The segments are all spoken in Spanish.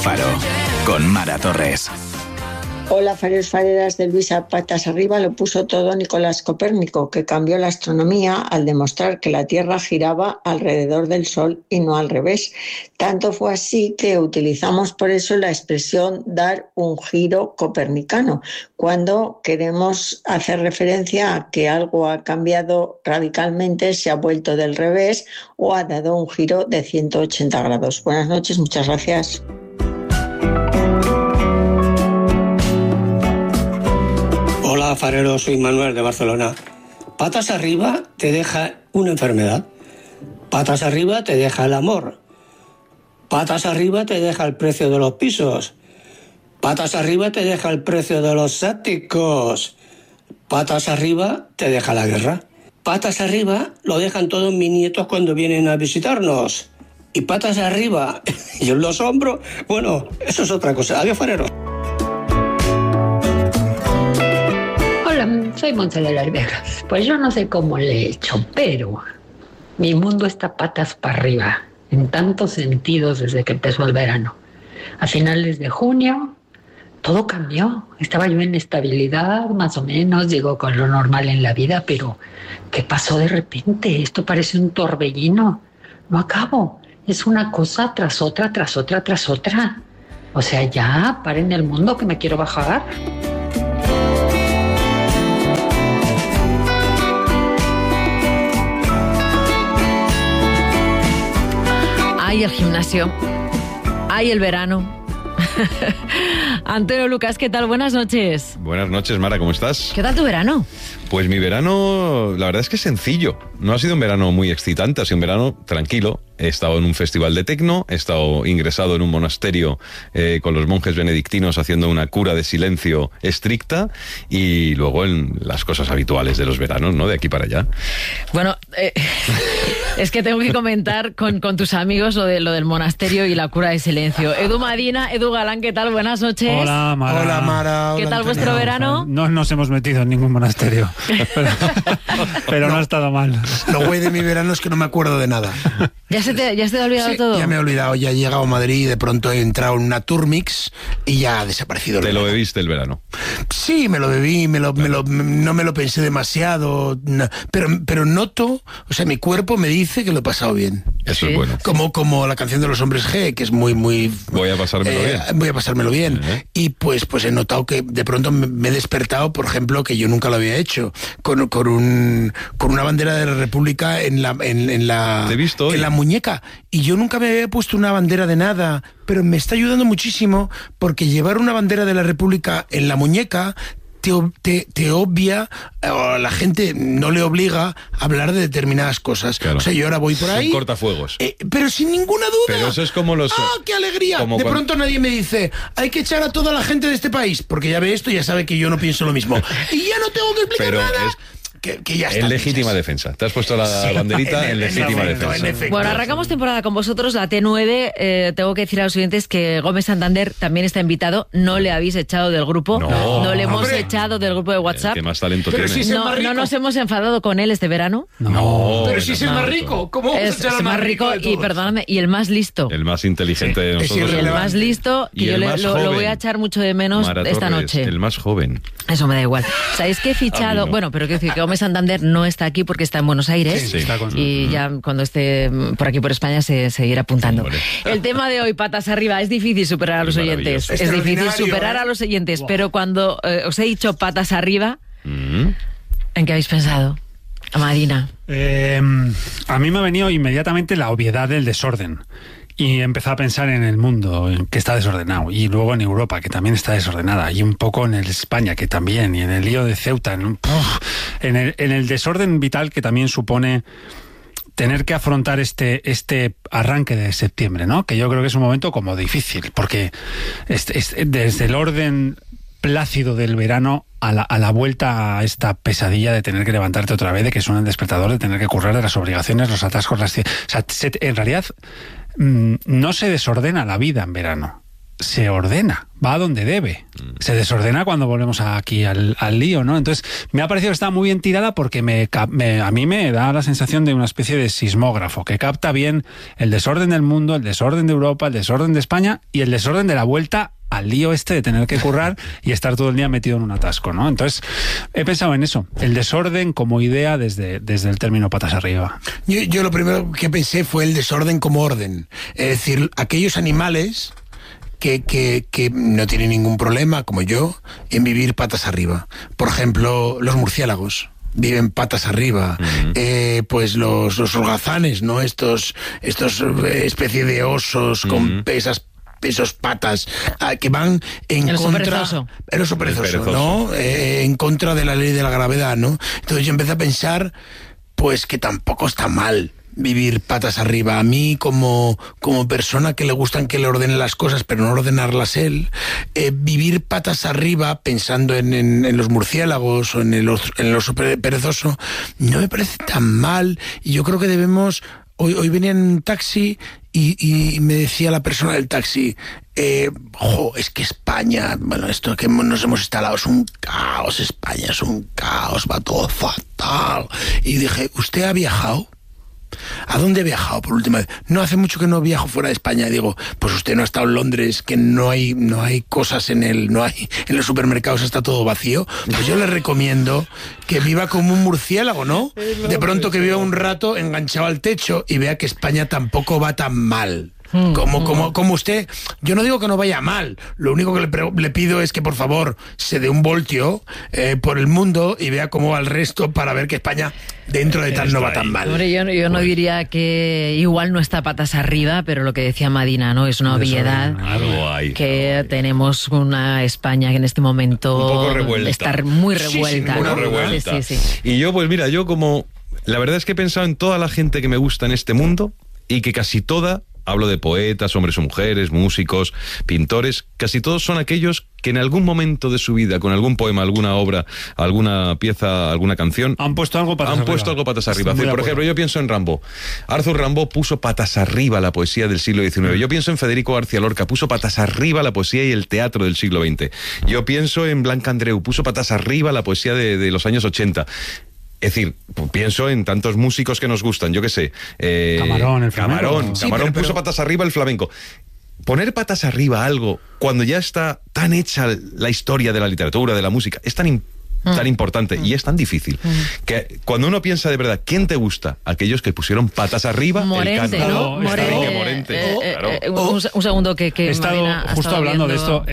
Faro, con Mara Torres. Hola, fareros, fareras de Luisa. Patas arriba lo puso todo Nicolás Copérnico, que cambió la astronomía al demostrar que la Tierra giraba alrededor del Sol y no al revés. Tanto fue así que utilizamos por eso la expresión dar un giro copernicano, cuando queremos hacer referencia a que algo ha cambiado radicalmente, se ha vuelto del revés o ha dado un giro de 180 grados. Buenas noches, muchas gracias. Hola, farero, soy Manuel de Barcelona. Patas arriba te deja una enfermedad. Patas arriba te deja el amor. Patas arriba te deja el precio de los pisos. Patas arriba te deja el precio de los sépticos. Patas arriba te deja la guerra. Patas arriba lo dejan todos mis nietos cuando vienen a visitarnos. Y patas arriba y en los hombros, bueno, eso es otra cosa. Adiós, farero. Soy Monse de las Vegas. Pues yo no sé cómo le he hecho, pero mi mundo está patas para arriba, en tantos sentidos desde que empezó el verano. A finales de junio, todo cambió. Estaba yo en estabilidad, más o menos, digo, con lo normal en la vida, pero ¿qué pasó de repente? Esto parece un torbellino. No acabo. Es una cosa tras otra, tras otra, tras otra. O sea, ya, paren el mundo que me quiero bajar. Ay, el gimnasio. Ay, el verano. Antonio Lucas, ¿qué tal? Buenas noches. Buenas noches, Mara, ¿cómo estás? ¿Qué tal tu verano? Pues mi verano, la verdad es que es sencillo. No ha sido un verano muy excitante, ha sido un verano tranquilo. He estado en un festival de tecno, he estado ingresado en un monasterio con los monjes benedictinos haciendo una cura de silencio estricta y luego en las cosas habituales de los veranos, ¿no? De aquí para allá. Bueno, es que tengo que comentar con tus amigos lo del monasterio y la cura de silencio. Edu Madina, Edu Galán, ¿qué tal? Buenas noches. Hola, Mara. Hola, Mara. ¿Qué tal vuestro verano? No nos hemos metido en ningún monasterio, pero no ha estado mal. Lo güey de mi verano es que no me acuerdo de nada. ¿Ya se te ha olvidado todo? Ya me he olvidado, ya he llegado a Madrid y de pronto he entrado en una Turmix y ya ha desaparecido el ¿Te verano. lo bebiste el verano? Sí, me lo bebí, no me lo pensé demasiado, pero noto, o sea, mi cuerpo me dice que lo he pasado bien. Eso es bueno. Como la canción de los Hombres G, que es muy... Voy a pasármelo bien. Voy a pasármelo bien. Y pues he notado que de pronto me he despertado, por ejemplo, que yo nunca lo había hecho, con una bandera de la República en la Te he visto hoy. en la muñeca. Y yo nunca me había puesto una bandera de nada, pero me está ayudando muchísimo porque llevar una bandera de la República en la muñeca te obvia, o la gente no le obliga a hablar de determinadas cosas. Claro. O sea, yo ahora voy por ahí... Sin cortafuegos. Pero sin ninguna duda. Pero eso es como los... ¡Ah, qué alegría! De pronto nadie me dice, hay que echar a toda la gente de este país, porque ya ve esto y ya sabe que yo no pienso lo mismo. Y ya no tengo que explicar nada. Que ya está. En legítima defensa. Te has puesto la banderita en legítima defensa. Bueno, arrancamos temporada con vosotros, la T9. Tengo que decir a los oyentes que Gómez Santander también está invitado. No le habéis echado del grupo. No le hemos echado del grupo de WhatsApp. ¿Qué más talento Pero tiene? si es el más rico. No nos hemos enfadado con él este verano. No. Pero si es el más rico, ¿cómo vamos a Es echar al más rico de y, todos? perdóname, y el más listo. El más inteligente de nosotros. Y el irrelevante. más listo, que Y yo el más lo joven. voy a echar mucho de menos Mara esta Torres, noche. el más joven. Eso me da igual. ¿Sabéis que he fichado? A mí no. Bueno, pero quiero decir que Gómez Santander no está aquí porque está en Buenos Aires. Sí, está con... Y ya cuando esté por aquí por España se irá apuntando. Hombre. El tema de hoy, patas arriba, es difícil superar a los oyentes. Maravilloso. Es difícil Extraordinario, superar a los oyentes, pero cuando os he dicho patas arriba, ¿en qué habéis pensado? Amadina. A mí me ha venido inmediatamente la obviedad del desorden. Y empezó a pensar en el mundo, que está desordenado, y luego en Europa, que también está desordenada, y un poco en el España, que también, y en el lío de Ceuta, en el desorden vital que también supone tener que afrontar este arranque de septiembre, ¿no? Que yo creo que es un momento como difícil, porque desde el orden plácido del verano a la vuelta a esta pesadilla de tener que levantarte otra vez, de que suena el despertador, de tener que currar, de las obligaciones, los atascos, en realidad no se desordena la vida en verano. se ordena, va a donde debe. Se desordena cuando volvemos aquí al lío, ¿no? Entonces, me ha parecido que está muy bien tirada porque a mí me da la sensación de una especie de sismógrafo, que capta bien el desorden del mundo, el desorden de Europa, el desorden de España y el desorden de la vuelta al lío de tener que currar y estar todo el día metido en un atasco, ¿no? Entonces, he pensado en eso, el desorden como idea desde el término patas arriba. Yo lo primero que pensé fue el desorden como orden. Es decir, aquellos animales que no tienen ningún problema, como yo, en vivir patas arriba. Por ejemplo, los murciélagos viven patas arriba. Pues los holgazanes, ¿no? Estos especie de osos con esos patas que van en contra... El oso perezoso, ¿no? En contra de la ley de la gravedad, ¿no? Entonces yo empecé a pensar, pues que tampoco está mal vivir patas arriba. A mí, como persona que le gustan que le ordenen las cosas, pero no ordenarlas él, vivir patas arriba, pensando en los murciélagos o en el oso perezoso, no me parece tan mal. Y yo creo que debemos... Hoy venía en un taxi y me decía la persona del taxi, es que España, bueno, esto que nos hemos instalado es un caos, España es un caos, va todo fatal. Y dije, ¿usted ha viajado? ¿A dónde he viajado por última vez? No, hace mucho que no viajo fuera de España. Digo, pues usted no ha estado en Londres, que no hay cosas en los supermercados, está todo vacío. Pues yo le recomiendo que viva como un murciélago, ¿no? De pronto que viva un rato enganchado al techo y vea que España tampoco va tan mal. Como usted, yo no digo que no vaya mal, lo único que le pido es que por favor se dé un voltio por el mundo y vea cómo va el resto para ver que España dentro de tal no va tan mal. Hombre, yo no diría que igual no está patas arriba, pero lo que decía Madina, ¿no? Es una obviedad que tenemos una España que en este momento está muy revuelta. Sí, ¿no? Revuelta. Sí. Y yo, pues mira, la verdad es que he pensado en toda la gente que me gusta en este mundo y que casi toda... Hablo de poetas, hombres o mujeres, músicos, pintores, casi todos son aquellos que en algún momento de su vida, con algún poema, alguna obra, alguna pieza, alguna canción, han puesto algo patas arriba. Por ejemplo, yo pienso en Rimbaud. Arthur Rimbaud puso patas arriba la poesía del siglo XIX. Yo pienso en Federico García Lorca, puso patas arriba la poesía y el teatro del siglo XX. Yo pienso en Blanca Andreu, puso patas arriba la poesía de los años 80. Es decir, pienso en tantos músicos que nos gustan, yo qué sé. Camarón, el flamenco. Camarón puso patas arriba el flamenco. Poner patas arriba algo cuando ya está tan hecha la historia de la literatura, de la música, es tan importante y es tan difícil que cuando uno piensa de verdad, ¿quién te gusta? Aquellos que pusieron patas arriba Morente, el canto. ¿no? Morente. Claro. Un segundo que he estado justo hablando de esto.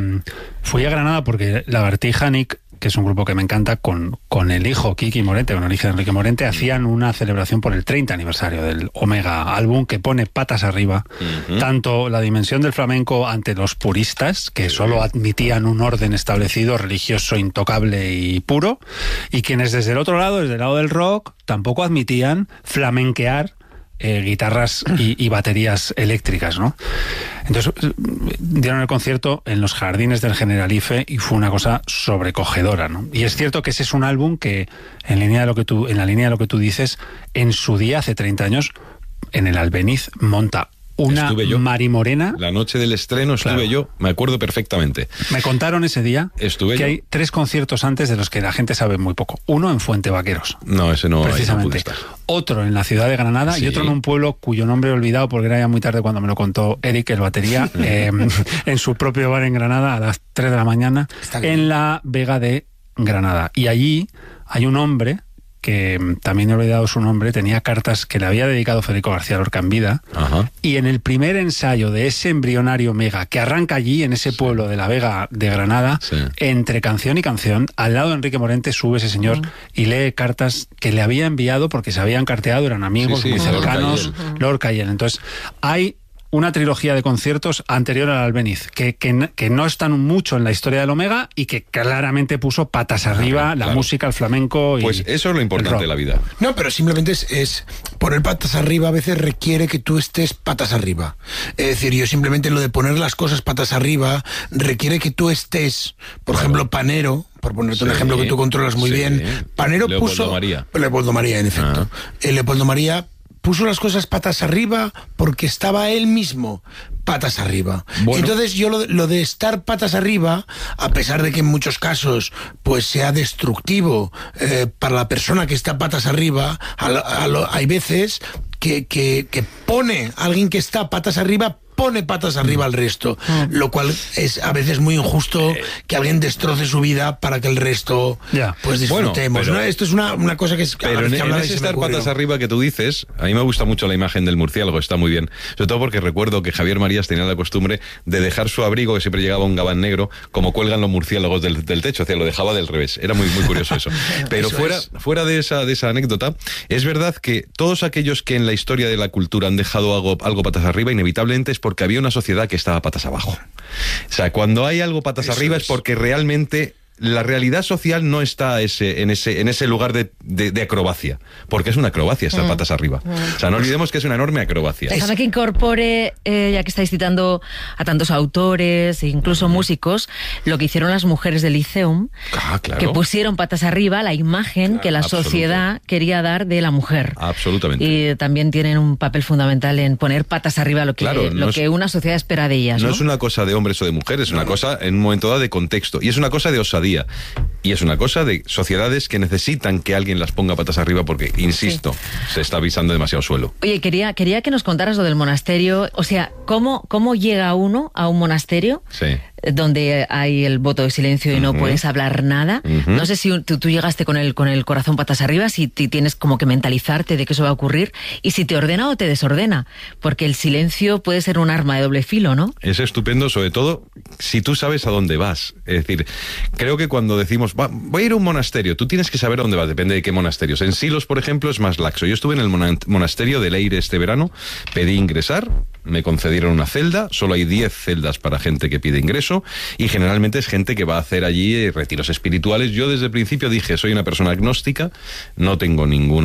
Fui a Granada porque Lagartija Nick, que es un grupo que me encanta, con el hijo Kiki Morente, con el hijo de Enrique Morente, hacían una celebración por el 30 aniversario del Omega álbum que pone patas arriba, tanto la dimensión del flamenco ante los puristas, que solo admitían un orden establecido, religioso, intocable y puro, y quienes desde el otro lado, desde el lado del rock, tampoco admitían flamenquear guitarras y baterías eléctricas, ¿no? Entonces dieron el concierto en los jardines del Generalife y fue una cosa sobrecogedora, ¿no? Y es cierto que ese es un álbum que, en la línea de lo que tú dices, en su día, hace 30 años, en el Albéniz monta una Marimorena. La noche del estreno estuve yo, me acuerdo perfectamente. Me contaron ese día que hay 3 conciertos antes de los que la gente sabe muy poco. Uno en Fuente Vaqueros. No, ese no. Precisamente. Otro en la ciudad de Granada y otro en un pueblo cuyo nombre he olvidado porque era ya muy tarde cuando me lo contó Eric, el batería, en su propio bar en Granada a las 3 de la mañana, en la Vega de Granada. Y allí hay un hombre que también he olvidado su nombre, tenía cartas que le había dedicado Federico García Lorca en vida, y en el primer ensayo de ese embrionario mega que arranca allí, en ese pueblo de la Vega de Granada, entre canción y canción, al lado de Enrique Morente sube ese señor y lee cartas que le había enviado porque se habían carteado, eran amigos muy cercanos, Lorca y él. Entonces, hay una trilogía de conciertos anterior al Albéniz, que no están mucho en la historia del Omega y que claramente puso patas arriba la música, el flamenco y pues eso es lo importante de la vida. No, pero simplemente es poner patas arriba a veces requiere que tú estés patas arriba. Es decir, yo simplemente lo de poner las cosas patas arriba requiere que tú estés, por ejemplo, Panero, por ponerte un ejemplo que tú controlas muy bien. Panero Leopoldo puso... María. Leopoldo María, en efecto. Leopoldo María puso las cosas patas arriba porque estaba él mismo patas arriba. Bueno. Entonces yo lo de estar patas arriba, a pesar de que en muchos casos pues sea destructivo para la persona que está patas arriba, hay veces que pone a alguien que está patas arriba, pone patas arriba al resto, lo cual es a veces muy injusto que alguien destroce su vida para que el resto pues disfrutemos. Bueno, ¿no? Esto es una cosa que es... Pero en ese estar patas arriba que tú dices, a mí me gusta mucho la imagen del murciélago, está muy bien. Sobre todo porque recuerdo que Javier Marías tenía la costumbre de dejar su abrigo, que siempre llegaba un gabán negro, como cuelgan los murciélagos del techo, o sea, lo dejaba del revés. Era muy, muy curioso eso. Pero fuera de esa anécdota, es verdad que todos aquellos que en la historia de la cultura han dejado algo patas arriba, inevitablemente es porque había una sociedad que estaba patas abajo. O sea, cuando hay algo patas arriba es porque realmente la realidad social no está en ese lugar de acrobacia, porque es una acrobacia estar patas arriba. O sea, no olvidemos que es una enorme acrobacia. Déjame que incorpore, ya que estáis citando a tantos autores e incluso músicos, lo que hicieron las mujeres del Liceum, claro, que pusieron patas arriba la imagen que la sociedad quería dar de la mujer. Absolutamente. Y también tienen un papel fundamental en poner patas arriba lo que una sociedad espera de ellas. No es una cosa de hombres o de mujeres, es una cosa en un momento dado de contexto, y es una cosa de osadía. Y es una cosa de sociedades que necesitan que alguien las ponga patas arriba porque, insisto, se está avisando demasiado suelo. Oye, quería que nos contaras lo del monasterio. O sea, ¿cómo llega uno a un monasterio donde hay el voto de silencio y no puedes hablar nada? No sé si tú llegaste con el corazón patas arriba, si tienes como que mentalizarte de que eso va a ocurrir y si te ordena o te desordena, porque el silencio puede ser un arma de doble filo, ¿no? Es estupendo, sobre todo si tú sabes a dónde vas. Es decir, creo que cuando decimos voy a ir a un monasterio, tú tienes que saber a dónde vas, depende de qué monasterios. En Silos, por ejemplo, es más laxo. Yo estuve en el monasterio de Leire este verano, pedí ingresar, me concedieron una celda, solo hay 10 celdas para gente que pide ingreso y generalmente es gente que va a hacer allí retiros espirituales. Yo desde el principio dije, soy una persona agnóstica, no tengo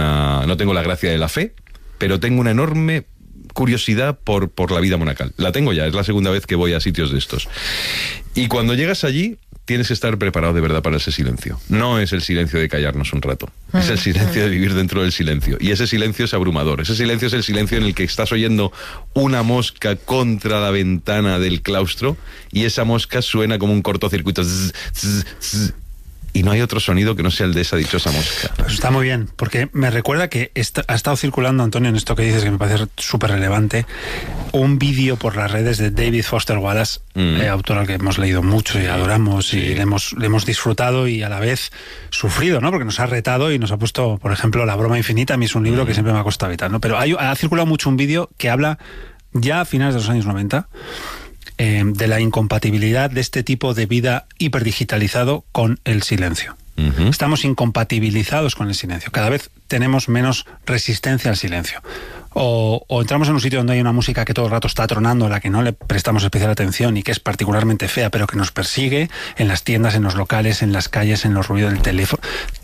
la gracia de la fe, pero tengo una enorme curiosidad por la vida monacal. La tengo ya, es la segunda vez que voy a sitios de estos. Y cuando llegas allí, tienes que estar preparado de verdad para ese silencio. No es el silencio de callarnos un rato, es el silencio de vivir dentro del silencio. Y ese silencio es abrumador. Ese silencio es el silencio en el que estás oyendo una mosca contra la ventana del claustro y esa mosca suena como un cortocircuito. Zzz, zzz, zzz. Y no hay otro sonido que no sea el de esa dichosa mosca. Pues está muy bien, porque me recuerda que ha estado circulando, Antonio, en esto que dices, que me parece súper relevante, un vídeo por las redes de David Foster Wallace, autor al que hemos leído mucho y adoramos, y le hemos disfrutado y a la vez sufrido, ¿no? Porque nos ha retado y nos ha puesto, por ejemplo, La broma infinita. A mí es un libro que siempre me ha costado evitar, ¿no? Pero ha circulado mucho un vídeo que habla, ya a finales de los años 90, de la incompatibilidad de este tipo de vida hiperdigitalizado con el silencio. Estamos incompatibilizados con el silencio. Cada vez tenemos menos resistencia al silencio. O entramos en un sitio donde hay una música que todo el rato está tronando, a la que no le prestamos especial atención y que es particularmente fea, pero que nos persigue en las tiendas, en los locales, en las calles, en los ruidos del teléfono.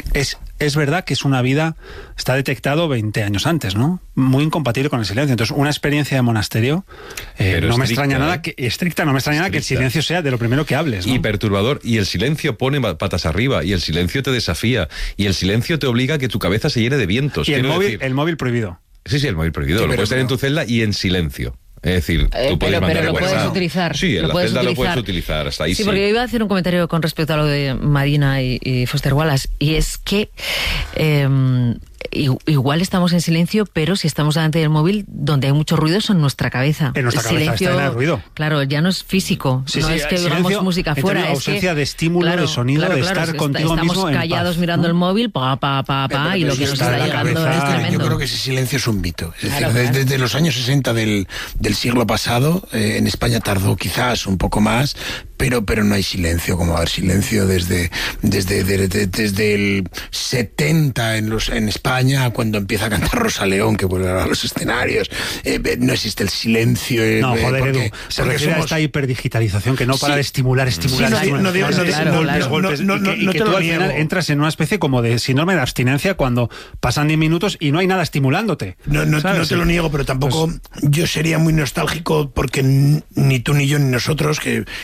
Es verdad que es una vida, está detectado 20 años antes, ¿no? Muy incompatible con el silencio. Entonces, una experiencia de monasterio no me extraña nada que el silencio sea de lo primero que hables, ¿no? Y perturbador. Y el silencio pone patas arriba, y el silencio te desafía, y el silencio te obliga a que tu cabeza se llene de vientos. Y el móvil prohibido. Sí, el móvil prohibido. Lo puedes tener en tu celda y en silencio. Es decir, tú puedes mandar pero lo puedes utilizar. Sí, en la celda lo puedes utilizar, hasta ahí sí. Porque yo iba a hacer un comentario con respecto a lo de Madina y Foster Wallace, y es que igual estamos en silencio, pero si estamos delante del móvil, donde hay mucho ruido es en nuestra cabeza. En nuestra cabeza está en el ruido. Claro, ya no es físico, no es que oigamos música fuera. Es ausencia de estímulo, de sonido, de estar contigo mismo. Estamos callados mirando el móvil, y lo que nos está llegando es tremendo. Yo creo que ese silencio es un mito. Es decir, desde los años 60 del siglo pasado, en España tardó quizás un poco más, pero no hay silencio, como va a haber silencio desde el 70 en España, cuando empieza a cantar Rosa León, que vuelve a los escenarios. No existe el silencio. No, joder, Edu, se refiere a esta hiperdigitalización que no para de estimular. Golpes. Y que tú al final entras en una especie como de síndrome de abstinencia cuando pasan 10 minutos y no hay nada estimulándote. No te lo niego, pero tampoco yo sería muy nostálgico porque ni tú ni yo ni nosotros, y fíjate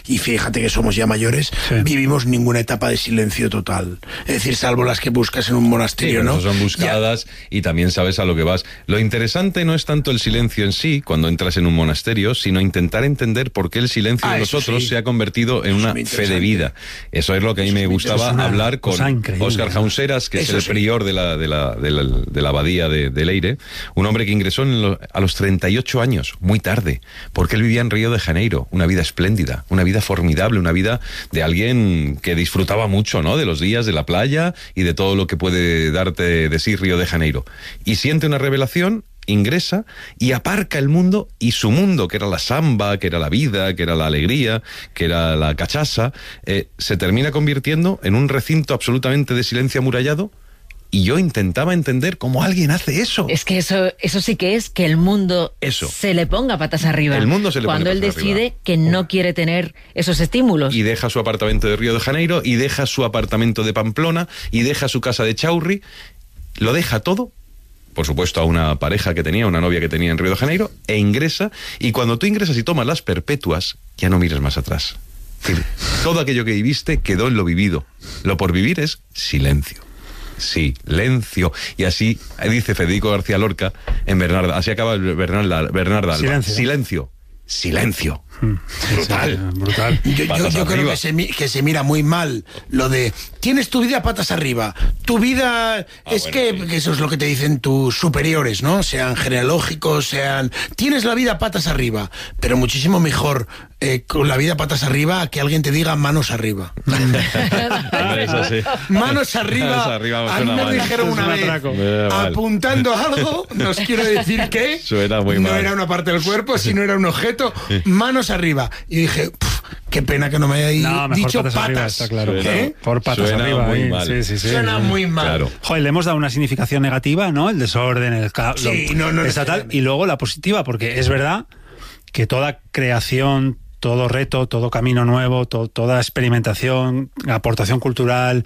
fíjate que somos ya mayores, vivimos ninguna etapa de silencio total. Es decir, salvo las que buscas en un monasterio, ¿no? Son buscadas y también sabes a lo que vas. Lo interesante no es tanto el silencio en sí, cuando entras en un monasterio, sino intentar entender por qué el silencio de nosotros se ha convertido en una fe de vida. Eso es lo que a mí me gustaba hablar con Óscar Jaunseras, que es el prior de la abadía de Leire, un hombre que ingresó a los 38 años, muy tarde, porque él vivía en Río de Janeiro, una vida espléndida, una vida formidable, una vida de alguien que disfrutaba mucho, ¿no?, de los días, de la playa y de todo lo que puede darte de sí Río de Janeiro. Y siente una revelación, ingresa y aparca el mundo, y su mundo, que era la samba, que era la vida, que era la alegría, que era la cachaza, se termina convirtiendo en un recinto absolutamente de silencio amurallado. Y yo intentaba entender cómo alguien hace eso. Es que eso sí que es que el mundo se le ponga patas arriba. El mundo se le cuando él decide que no quiere tener esos estímulos. Y deja su apartamento de Río de Janeiro, y deja su apartamento de Pamplona, y deja su casa de Chaurri. Lo deja todo, por supuesto, a una pareja que tenía, una novia que tenía en Río de Janeiro, e ingresa. Y cuando tú ingresas y tomas las perpetuas, ya no mires más atrás. Es decir, todo aquello que viviste quedó en lo vivido. Lo por vivir es silencio. Silencio. Y así dice Federico García Lorca en Bernarda. Así acaba Bernarda Alba. Silencio. Brutal. Yo creo que se mira muy mal lo de tienes tu vida patas arriba. Tu vida que eso es lo que te dicen tus superiores, ¿no? Sean genealógicos, tienes la vida patas arriba, pero muchísimo mejor con la vida patas arriba que alguien te diga manos arriba. Eso sí. Manos arriba. A mí me dijeron una vez, apuntando algo, nos quiero decir que no era una parte del cuerpo, sino era un objeto. Manos arriba. Y dije, qué pena que no me haya dicho patas. Arriba, está claro. Por patas suena arriba. Muy mal. Sí. Suena muy mal. Claro. Joder, le hemos dado una significación negativa, ¿no? El desorden, estatal, y luego la positiva, porque es verdad que toda creación, todo reto, todo camino nuevo, toda experimentación, aportación cultural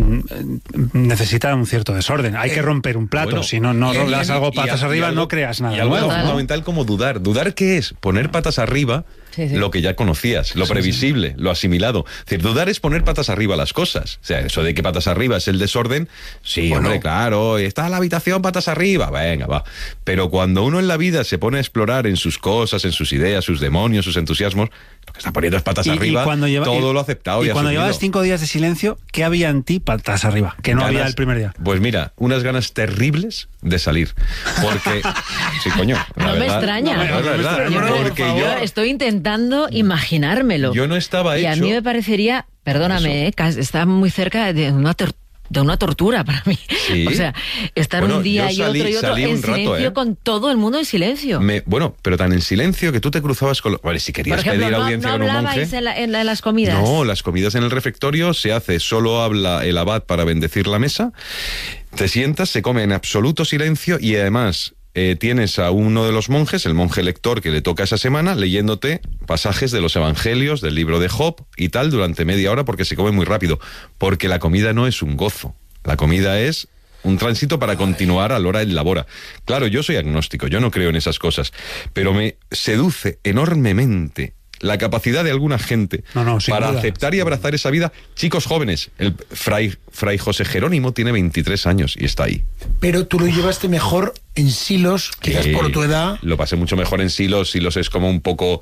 necesita un cierto desorden. Hay que romper un plato, si no das algo patas arriba, no creas nada. Y algo tan fundamental como dudar. ¿Dudar qué es? Poner patas arriba lo que ya conocías, lo previsible, lo asimilado. Es decir, dudar es poner patas arriba las cosas. O sea, eso de que patas arriba es el desorden, hombre, claro, está la habitación patas arriba, venga, va. Pero cuando uno en la vida se pone a explorar en sus cosas, en sus ideas, sus demonios, sus entusiasmos, lo que está poniendo es patas arriba, todo lo aceptado y cuando asumido. llevabas 5 días de silencio, ¿qué había en ti patas arriba? Que no había el primer día. Pues mira, unas ganas terribles de salir. Porque, sí, coño. No me extraña. Es verdad. Porque yo estoy intentando imaginármelo. Yo no estaba hecho. Y a mí me parecería, perdóname, está muy cerca de una tortura para mí. ¿Sí? O sea, estar un día y otro en silencio con todo el mundo en silencio. Pero tan en silencio que tú te cruzabas con... Vale, si querías pedir audiencia con un monje... ¿No hablabais en las comidas? No, las comidas en el refectorio se hace, solo habla el abad para bendecir la mesa, te sientas, se come en absoluto silencio y además... tienes a uno de los monjes, el monje lector que le toca esa semana, leyéndote pasajes de los evangelios, del libro de Job y tal, durante media hora, porque se come muy rápido. Porque la comida no es un gozo, la comida es un tránsito para continuar a l'hora et labora. Claro, yo soy agnóstico, yo no creo en esas cosas, pero me seduce enormemente la capacidad de alguna gente para aceptar y abrazar esa vida. Chicos jóvenes, el fray José Jerónimo tiene 23 años y está ahí. Pero tú lo llevaste mejor en Silos, quizás por tu edad. Lo pasé mucho mejor en Silos. Silos es como un poco...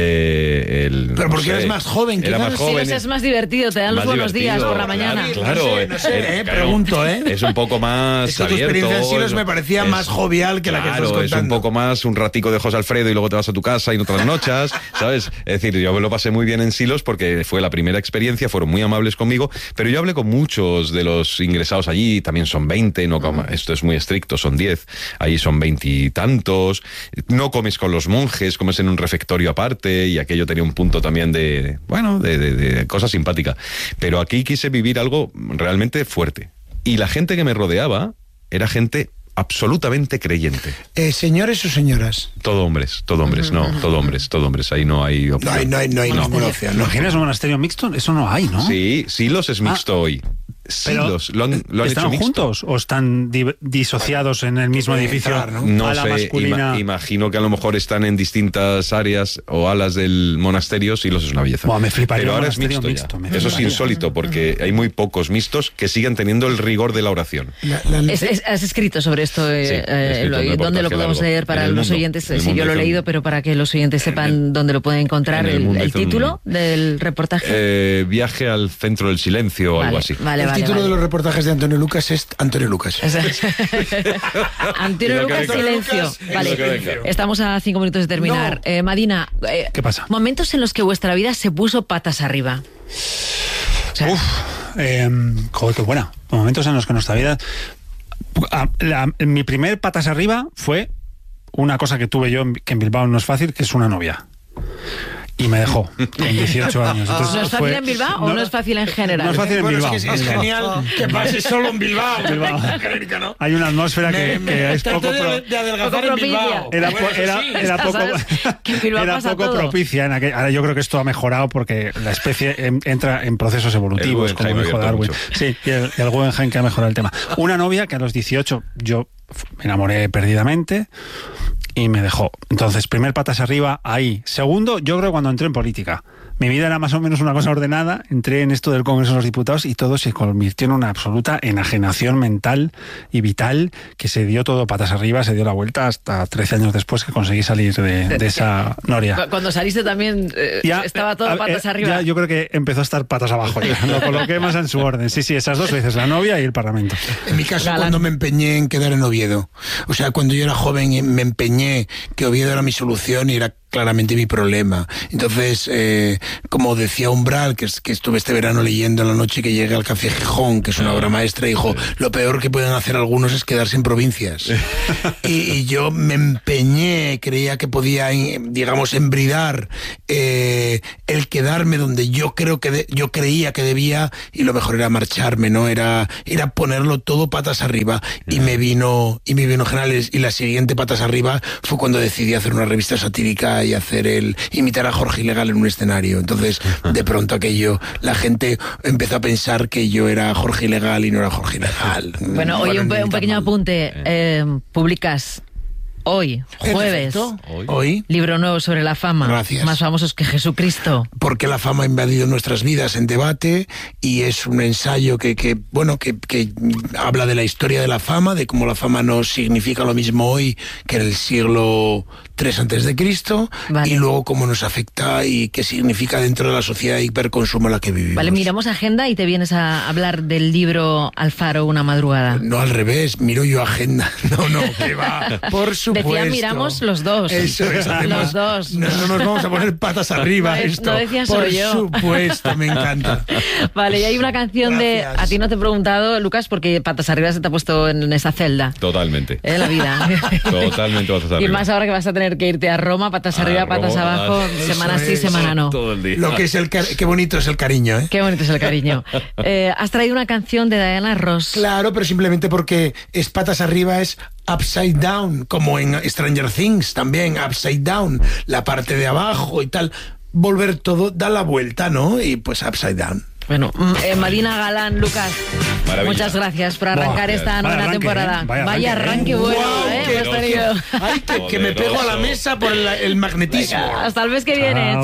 pero porque eres más joven. Era más joven. Silos es más divertido, te dan los buenos días por la mañana. Claro, no sé, pregunto, Es un poco más es que abierto. Tu experiencia en Silos me parecía más jovial que la que estás contando. Es un poco más un ratico de José Alfredo y luego te vas a tu casa y no otras noches, ¿sabes? Es decir, yo me lo pasé muy bien en Silos porque fue la primera experiencia, fueron muy amables conmigo, pero yo hablé con muchos de los ingresados allí, también son 20, esto es muy estricto, son 10, allí son 20 y tantos, no comes con los monjes, comes en un refectorio aparte, y aquello tenía un punto también de cosa simpática. Pero aquí quise vivir algo realmente fuerte. Y la gente que me rodeaba era gente absolutamente creyente. ¿Señores o señoras? Todo hombres, todo hombres, ahí no hay opción. No hay ninguna opción. ¿Imaginas un monasterio mixto? Eso no hay, ¿no? Sí, Silos es mixto hoy. Sí, pero lo han ¿están hecho mixto. juntos o están disociados en el mismo edificio? No a la sé, masculina. imagino que a lo mejor están en distintas áreas o alas del monasterio, sí, los es una belleza. Buah, me fliparía. Pero un ahora es monasterio mixto, me ya. Eso es fliparía. insólito, porque hay muy pocos mixtos que siguen teniendo el rigor de la oración. Has escrito sobre esto, ¿dónde lo podemos leer para los oyentes? Sí, yo lo he leído, pero para que los oyentes sepan dónde lo pueden encontrar, el título del reportaje. Viaje al centro del silencio o algo así. El título de los reportajes de Antonio Lucas es Antonio Lucas. Antonio Lucas, silencio. Vale, estamos a 5 minutos de terminar. Madina, ¿qué pasa? Momentos en los que vuestra vida se puso patas arriba. O sea, Joder, qué buena. Momentos en los que nuestra vida... mi primer patas arriba fue una cosa que tuve yo, que en Bilbao no es fácil, que es una novia. Y me dejó con 18 años. Entonces, ¿no es fácil en Bilbao o no es fácil en general? No es fácil en Bilbao. Es genial que pase solo en Bilbao. ¿No? Hay una atmósfera que es poco propicia. Era poco propicia. Ahora yo creo que esto ha mejorado porque la especie entra en procesos evolutivos, como dijo Darwin. Sí, y el Guggenheim que ha mejorado el tema. Una novia que a los 18 yo me enamoré perdidamente y me dejó. Entonces, primer patas arriba, ahí. Segundo, yo creo cuando entré en política. Mi vida era más o menos una cosa ordenada, entré en esto del Congreso de los Diputados y todo se convirtió en una absoluta enajenación mental y vital, que se dio todo patas arriba, se dio la vuelta hasta 13 años después que conseguí salir de esa noria. Cuando saliste también estaba todo patas arriba. Ya, yo creo que empezó a estar patas abajo ya. Lo coloqué más en su orden. Sí, esas dos veces, la novia y el Parlamento. En mi caso, cuando me empeñé en quedar en Oviedo. O sea, cuando yo era joven me empeñé que Oviedo era mi solución y era claramente mi problema. Entonces, como decía Umbral, que estuve este verano leyendo en la noche que llegué al Café Gijón, que es una obra maestra, dijo, lo peor que pueden hacer algunos es quedarse en provincias. y yo me empeñé, creía que podía, digamos, embridar el quedarme donde yo creía que debía, y lo mejor era marcharme, ¿no? Era ponerlo todo patas arriba, y me vino genial. Y la siguiente patas arriba fue cuando decidí hacer una revista satírica y imitar a Jorge Ilegal en un escenario. Entonces, de pronto aquello, la gente empezó a pensar que yo era Jorge Ilegal y no era Jorge Ilegal. Bueno, oye, un pequeño apunte. Publicas hoy, jueves, hoy, libro nuevo sobre la fama. Gracias. Más famosos que Jesucristo. Porque la fama ha invadido nuestras vidas en debate, y es un ensayo que habla de la historia de la fama, de cómo la fama no significa lo mismo hoy que en el siglo III a.C., vale. Y luego cómo nos afecta y qué significa dentro de la sociedad hiperconsumo en la que vivimos. Vale, miramos agenda y te vienes a hablar del libro Alfaro, una madrugada. No, al revés, miro yo agenda. No, que va, por supuesto. Decía, miramos los dos. Eso es, los dos. No nos vamos a poner patas arriba esto. No decía solo yo. Por supuesto, me encanta. Vale, y hay una canción Gracias. a ti no te he preguntado, Lucas, porque patas arriba se te ha puesto en esa celda. Totalmente. En la vida. Totalmente patas arriba. Y más ahora que vas a tener que irte a Roma, patas arriba, patas abajo, semana sí, semana no. Todo el día. Lo que es qué bonito es el cariño, ¿eh? Qué bonito es el cariño. Has traído una canción de Diana Ross. Claro, pero simplemente porque es patas arriba, es upside down, como en Stranger Things también, upside down, la parte de abajo y tal. Volver todo, da la vuelta, ¿no? Y pues upside down. Bueno, Madina Galán, Lucas, Maravilla. Muchas gracias por arrancar esta nueva temporada. Vaya arranque bueno, wow, que me pego a la mesa por el magnetismo. Venga, hasta el mes que viene.